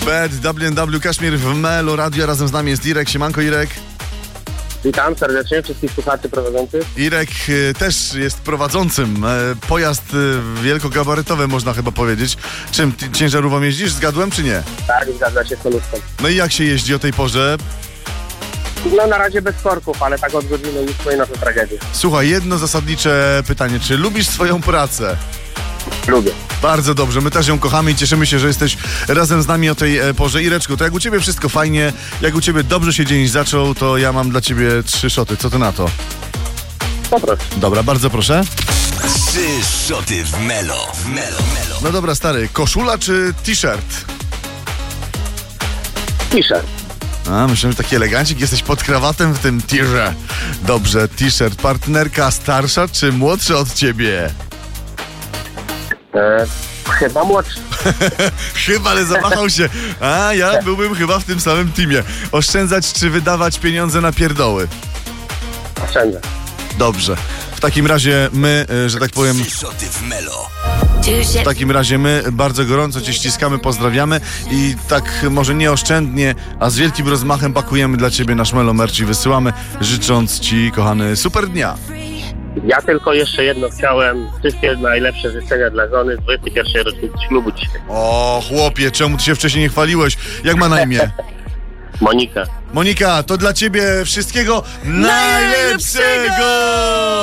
Bad WNW Kaszmir w Melo Radio. Razem z nami jest Irek. Siemanko, Irek. Witam serdecznie wszystkich słuchaczy prowadzących. Irek też jest prowadzącym. Pojazd wielkogabarytowy, można chyba powiedzieć. Czym, ciężarówką jeździsz? Zgadłem czy nie? Tak, zgadza się z solówką. No i jak się jeździ o tej porze? No na razie bez korków, ale tak od godziny już powinno to tragedię. Słuchaj, jedno zasadnicze pytanie. Czy lubisz swoją pracę? Lubię. Bardzo dobrze, my też ją kochamy i cieszymy się, że jesteś razem z nami o tej porze. Ireczku, to jak u ciebie wszystko fajnie, jak u ciebie dobrze się dzień zaczął, to ja mam dla ciebie 3 szoty. Co ty na to? Poproszę. Dobra, bardzo proszę. 3 szoty w Melo. No dobra, stary, koszula czy t-shirt? T-shirt. A, myślę, że taki elegancik, jesteś pod krawatem w tym tirze. Dobrze, t-shirt. Partnerka starsza czy młodsza od ciebie? Chyba młodszy. Chyba, ale zawahał się. A, ja byłbym chyba w tym samym teamie. Oszczędzać czy wydawać pieniądze na pierdoły? Oszczędzę. Dobrze. W takim razie my, że tak powiem... 3 szoty w Melo. W takim razie my bardzo gorąco cię ściskamy, pozdrawiamy i tak może nieoszczędnie, a z wielkim rozmachem pakujemy dla ciebie nasz Melo Merch i wysyłamy, życząc ci, kochany, super dnia. Ja tylko jeszcze jedno chciałem. Wszystkie najlepsze życzenia dla żony. 21. rocznicy ślubu dzisiaj. O, chłopie, czemu ty się wcześniej nie chwaliłeś? Jak ma na imię? Monika. Monika, to dla ciebie wszystkiego najlepszego!